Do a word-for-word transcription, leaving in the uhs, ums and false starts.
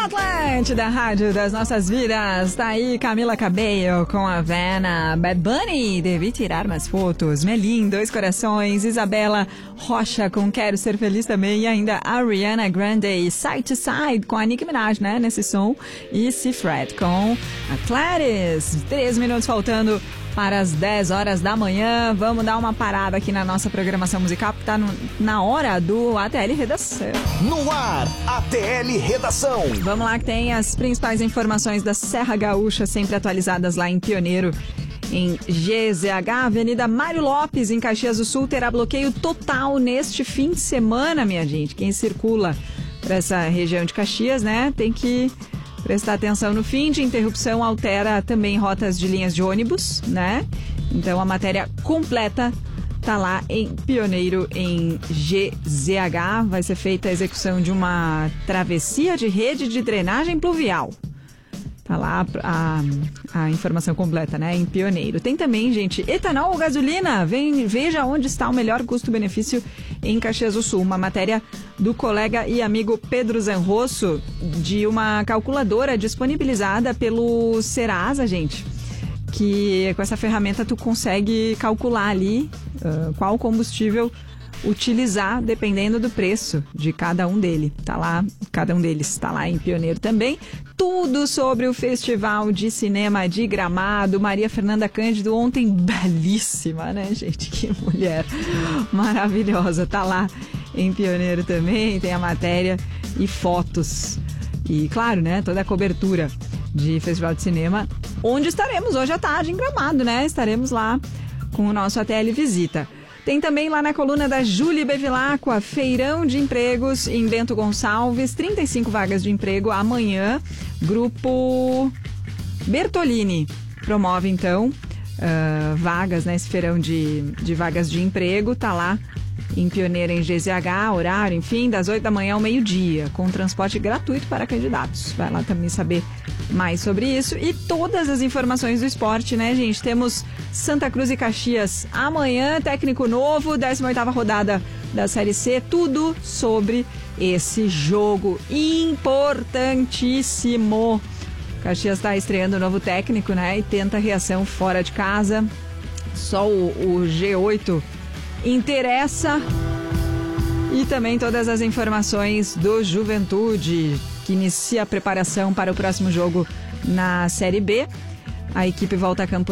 Atlântida, rádio das nossas vidas. Tá aí Camila Cabello com a Havana, Bad Bunny, devi tirar mais fotos, Melim, Dois Corações, Isabela Rocha com Quero Ser Feliz também, e ainda Ariana Grande, Side to Side com a Nicki Minaj, né, nesse som, e Seafred com a Clarice. Três minutos faltando para as dez horas da manhã. Vamos dar uma parada aqui na nossa programação musical, porque tá no, na hora do A T L Redação. No ar, A T L Redação. Vamos lá que tem as principais informações da Serra Gaúcha, sempre atualizadas lá em Pioneiro. Em G Z H, Avenida Mário Lopes, em Caxias do Sul, terá bloqueio total neste fim de semana, minha gente. Quem circula para essa região de Caxias, né, tem que prestar atenção no fim de interrupção, altera também rotas de linhas de ônibus, né? Então a matéria completa tá lá em Pioneiro, em G Z H. Vai ser feita a execução de uma travessia de rede de drenagem pluvial. Tá lá a, a informação completa, né? Em Pioneiro. Tem também, gente, etanol ou gasolina? Vem, veja onde está o melhor custo-benefício em Caxias do Sul. Uma matéria do colega e amigo Pedro Zanrosso, de uma calculadora disponibilizada pelo Serasa, gente. Que com essa ferramenta tu consegue calcular ali uh, qual combustível utilizar dependendo do preço de cada um dele. Tá lá, cada um deles tá lá em Pioneiro também. Tudo sobre o Festival de Cinema de Gramado. Maria Fernanda Cândido ontem, belíssima, né, gente? Que mulher maravilhosa. Tá lá em Pioneiro também, tem a matéria e fotos. E claro, né, toda a cobertura de Festival de Cinema, onde estaremos hoje à tarde em Gramado, né? Estaremos lá com o nosso A T L Visita. Tem também lá na coluna da Júlia Bevilacqua, feirão de empregos em Bento Gonçalves, trinta e cinco vagas de emprego amanhã. Grupo Bertolini promove, então, uh, vagas, né, esse feirão de, de vagas de emprego. Tá lá em Pioneiro, em G Z H, horário, enfim, das oito da manhã ao meio-dia, com transporte gratuito para candidatos. Vai lá também saber mais sobre isso. E todas as informações do esporte, né, gente? Temos Santa Cruz e Caxias amanhã, técnico novo, décima oitava rodada da Série C, tudo sobre esse jogo importantíssimo. Caxias está estreando um novo técnico, né, e tenta reação fora de casa. Só o, o G oito interessa. E também todas as informações do Juventude, que inicia a preparação para o próximo jogo na Série B. A equipe volta a campo